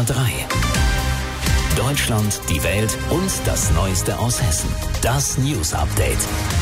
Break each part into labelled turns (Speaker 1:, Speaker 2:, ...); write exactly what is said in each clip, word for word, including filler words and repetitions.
Speaker 1: R drei. Deutschland, die Welt und das Neueste aus Hessen. Das News Update.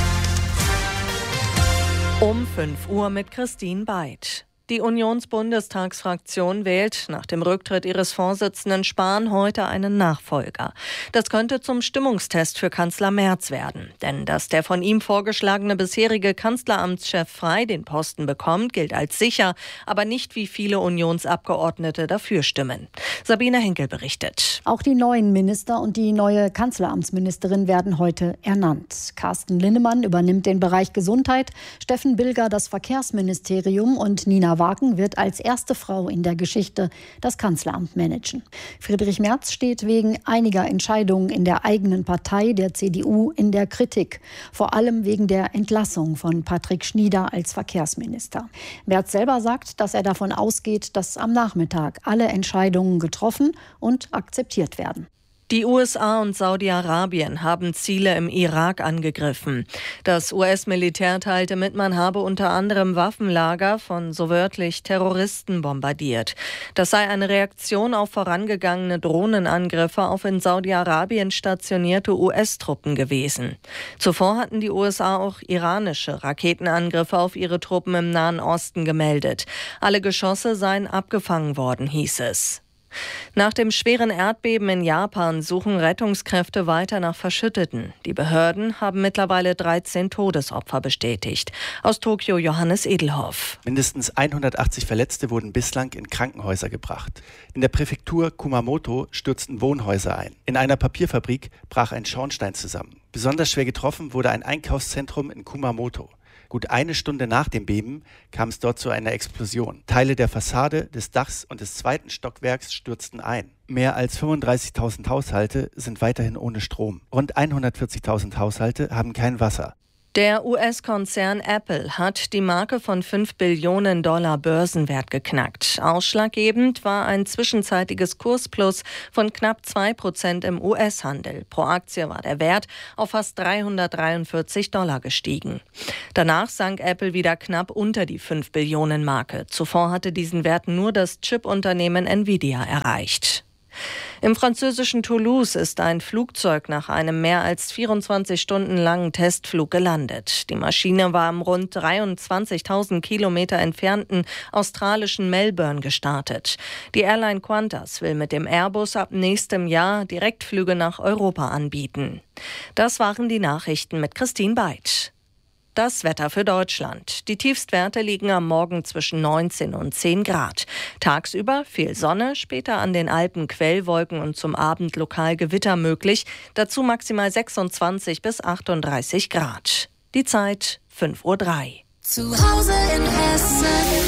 Speaker 2: Um fünf Uhr mit Christine Beid. Die Unionsbundestagsfraktion wählt nach dem Rücktritt ihres Vorsitzenden Spahn heute einen Nachfolger. Das könnte zum Stimmungstest für Kanzler Merz werden. Denn dass der von ihm vorgeschlagene bisherige Kanzleramtschef Frey den Posten bekommt, gilt als sicher, aber nicht wie viele Unionsabgeordnete dafür stimmen. Sabine Henkel berichtet.
Speaker 3: Auch die neuen Minister und die neue Kanzleramtsministerin werden heute ernannt. Carsten Linnemann übernimmt den Bereich Gesundheit, Steffen Bilger das Verkehrsministerium und Nina Wagen wird als erste Frau in der Geschichte das Kanzleramt managen. Friedrich Merz steht wegen einiger Entscheidungen in der eigenen Partei, der C D U, in der Kritik. Vor allem wegen der Entlassung von Patrick Schnieder als Verkehrsminister. Merz selber sagt, dass er davon ausgeht, dass am Nachmittag alle Entscheidungen getroffen und akzeptiert werden.
Speaker 2: Die U S A und Saudi-Arabien haben Ziele im Irak angegriffen. Das U S-Militär teilte mit, man habe unter anderem Waffenlager von so wörtlich Terroristen bombardiert. Das sei eine Reaktion auf vorangegangene Drohnenangriffe auf in Saudi-Arabien stationierte U S-Truppen gewesen. Zuvor hatten die U S A auch iranische Raketenangriffe auf ihre Truppen im Nahen Osten gemeldet. Alle Geschosse seien abgefangen worden, hieß es. Nach dem schweren Erdbeben in Japan suchen Rettungskräfte weiter nach Verschütteten. Die Behörden haben mittlerweile dreizehn Todesopfer bestätigt. Aus Tokio Johannes Edelhoff.
Speaker 4: Mindestens hundertachtzig Verletzte wurden bislang in Krankenhäuser gebracht. In der Präfektur Kumamoto stürzten Wohnhäuser ein. In einer Papierfabrik brach ein Schornstein zusammen. Besonders schwer getroffen wurde ein Einkaufszentrum in Kumamoto. Gut eine Stunde nach dem Beben kam es dort zu einer Explosion. Teile der Fassade, des Dachs und des zweiten Stockwerks stürzten ein. Mehr als fünfunddreißigtausend Haushalte sind weiterhin ohne Strom. Rund hundertvierzigtausend Haushalte haben kein Wasser.
Speaker 2: Der U S-Konzern Apple hat die Marke von fünf Billionen Dollar Börsenwert geknackt. Ausschlaggebend war ein zwischenzeitiges Kursplus von knapp zwei Prozent im U S-Handel. Pro Aktie war der Wert auf fast dreihundertdreiundvierzig Dollar gestiegen. Danach sank Apple wieder knapp unter die fünf Billionen Marke. Zuvor hatte diesen Wert nur das Chip-Unternehmen Nvidia erreicht. Im französischen Toulouse ist ein Flugzeug nach einem mehr als vierundzwanzig Stunden langen Testflug gelandet. Die Maschine war am rund dreiundzwanzigtausend Kilometer entfernten australischen Melbourne gestartet. Die Airline Qantas will mit dem Airbus ab nächstem Jahr Direktflüge nach Europa anbieten. Das waren die Nachrichten mit Christine Beid. Das Wetter für Deutschland. Die Tiefstwerte liegen am Morgen zwischen neunzehn und zehn Grad. Tagsüber viel Sonne, später an den Alpen Quellwolken und zum Abend lokal Gewitter möglich. Dazu maximal sechsundzwanzig bis achtunddreißig Grad. Die Zeit fünf Uhr drei.
Speaker 5: Zu Hause in Hessen.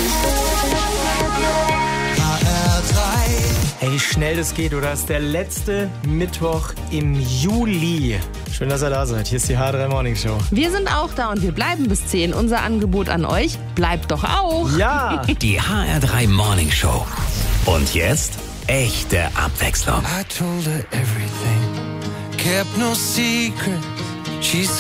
Speaker 5: H R drei.
Speaker 6: Hey, wie schnell das geht, oder? Das ist der letzte Mittwoch im Juli. Schön, dass ihr da seid. Hier ist die H R drei Morning Show.
Speaker 7: Wir sind auch da und wir bleiben bis zehn. Unser Angebot an euch bleibt doch auch.
Speaker 6: Ja!
Speaker 1: Die H R drei Morning Show. Und jetzt echte Abwechslung.
Speaker 5: I told her everything, kept no secret. She